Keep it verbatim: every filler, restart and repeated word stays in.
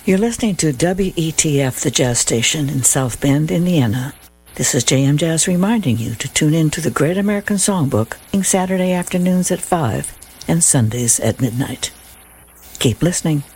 You're listening to W E T F, the Jazz Station in South Bend, Indiana. This is J M Jazz reminding you to tune in to the Great American Songbook Saturday afternoons at five and Sundays at midnight. Keep listening.